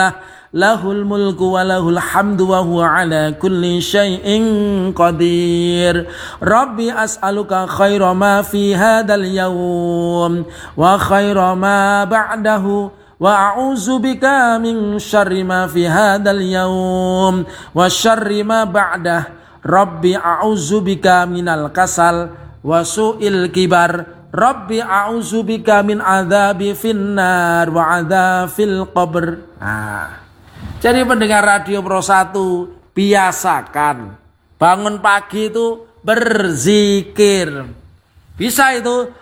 lahul mulku wa lahul hamdu wa huwa ala kulli syai'in qadir. Rabbi as'aluka khaira ma fi hadzal yawm wa khaira ma ba'dahu wa a'udzu bika min syarri ma fi hadzal yawm wa syarri ma ba'dah. Rabbi a'udzu bika minal kasal wa su'il kibar. Rabbi a'udzubika min adzabi finnar wa adzabil qabr. Jadi pendengar Radio Pro 1, biasakan bangun pagi itu berzikir. Bisa itu